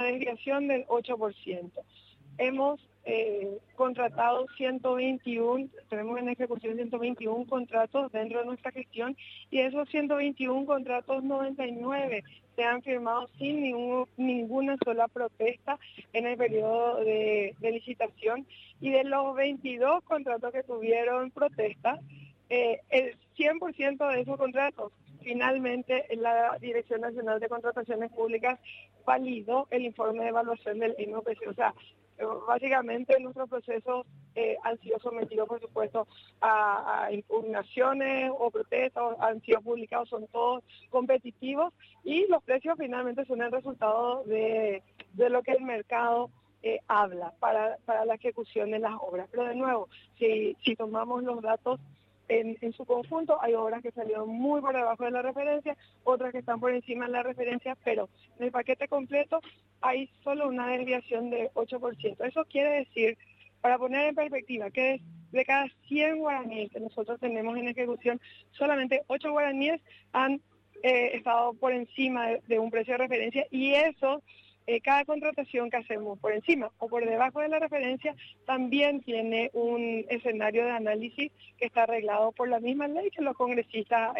desviación del 8%. Hemos contratado 121, tenemos en ejecución 121 contratos dentro de nuestra gestión, y de esos 121 contratos, 99 se han firmado sin ninguna sola protesta en el periodo de licitación, y de los 22 contratos que tuvieron protesta, el 100% de esos contratos, finalmente la Dirección Nacional de Contrataciones Públicas validó el informe de evaluación del INPC. O sea, básicamente nuestros procesos han sido sometidos, por supuesto, a impugnaciones o protestas, han sido publicados, son todos competitivos, y los precios finalmente son el resultado de lo que el mercado habla para la ejecución de las obras. Pero de nuevo, si tomamos los datos en su conjunto, hay obras que salieron muy por debajo de la referencia, otras que están por encima de la referencia, pero en el paquete completo hay solo una desviación de 8%. Eso quiere decir, para poner en perspectiva, que de cada 100 guaraníes que nosotros tenemos en ejecución, solamente 8 guaraníes han estado por encima de un precio de referencia, y eso, cada contratación que hacemos por encima o por debajo de la referencia también tiene un escenario de análisis que está arreglado por la misma ley que los congresistas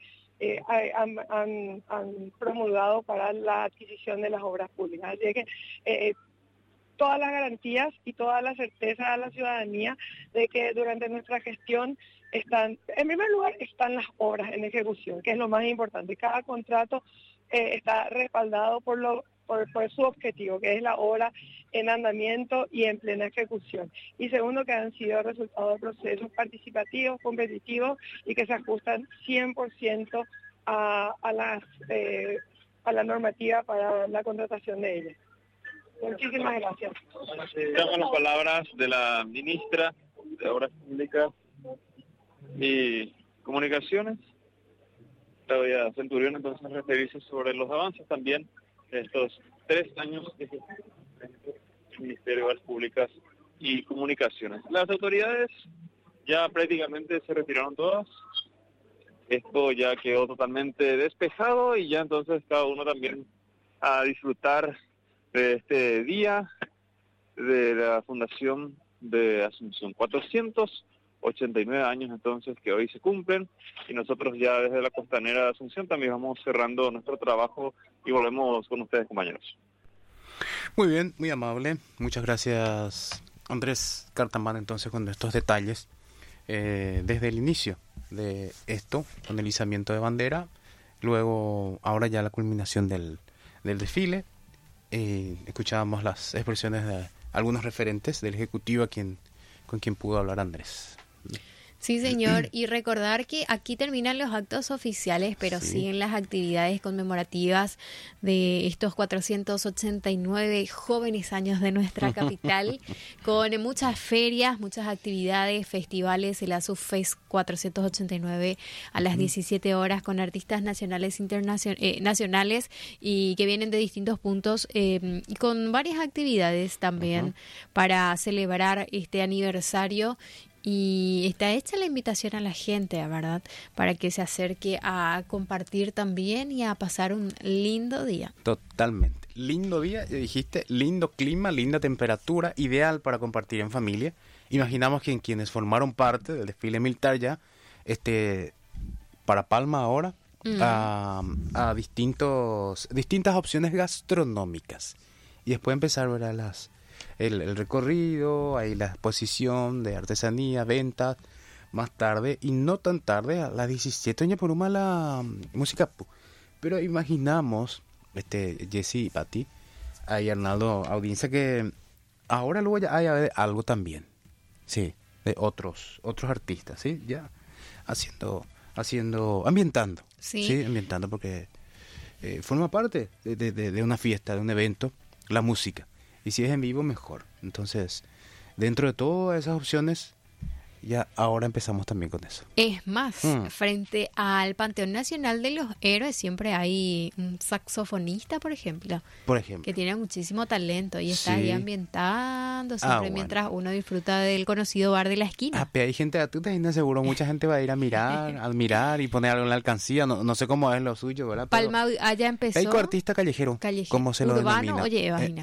han promulgado para la adquisición de las obras públicas. Así que todas las garantías y toda la certeza a la ciudadanía de que durante nuestra gestión están, en primer lugar, están las obras en ejecución, que es lo más importante. Cada contrato está respaldado por su objetivo, que es la obra en andamiento y en plena ejecución. Y segundo, que han sido resultados de procesos participativos, competitivos, y que se ajustan 100% a la normativa para la contratación de ellas. Muchísimas gracias. Con las palabras de la ministra de Obras Públicas y Comunicaciones, Claudia Centurión, entonces referirse sobre los avances también de estos 3 años de gestión del Ministerio de Obras Públicas y Comunicaciones. Las autoridades ya prácticamente se retiraron todas. Esto ya quedó totalmente despejado, y ya entonces cada uno también a disfrutar de este día de la Fundación de Asunción. 489 años entonces que hoy se cumplen, y nosotros ya desde la Costanera de Asunción también vamos cerrando nuestro trabajo y volvemos con ustedes, compañeros. Muy bien, muy amable. Muchas gracias, Andrés Cartamán, entonces con estos detalles desde el inicio de esto, con el izamiento de bandera, luego ahora ya la culminación del desfile. Escuchábamos las expresiones de algunos referentes del Ejecutivo con quien pudo hablar Andrés. Sí, señor, y recordar que aquí terminan los actos oficiales, pero sí, siguen las actividades conmemorativas de estos 489 jóvenes años de nuestra capital, con muchas ferias, muchas actividades, festivales, el ASUFES 489 a las 17 horas con artistas nacionales nacionales y que vienen de distintos puntos, y con varias actividades también para celebrar este aniversario. Y está hecha la invitación a la gente, ¿verdad? Para que se acerque a compartir también y a pasar un lindo día. Totalmente. Lindo día, dijiste, lindo clima, linda temperatura, ideal para compartir en familia. Imaginamos que quienes formaron parte del desfile militar ya, para Palma ahora, a distintas opciones gastronómicas. Y después empezar, ¿verdad? El recorrido, ahí la exposición de artesanía, ventas, más tarde, y no tan tarde, a las 17 años por una la música. Pero imaginamos, Jessy y Pati, ahí Arnaldo, audiencia, que ahora luego ya hay algo también, sí, de otros artistas, sí, ya ambientando, sí, ambientando, porque forma parte de una fiesta, de un evento, la música. Y si es en vivo, mejor. Entonces, dentro de todas esas opciones, ya ahora empezamos también con eso. Es más, frente al Panteón Nacional de los Héroes siempre hay un saxofonista, por ejemplo, que tiene muchísimo talento y está ahí ambientando siempre mientras uno disfruta del conocido bar de la esquina. Hay gente de Tuta, seguro mucha gente va a ir a mirar, admirar y poner algo en la alcancía. No sé cómo es lo suyo, ¿verdad? Palma allá empezó. Hay artista callejero, como se lo urbano, denomina. Oye, imagina.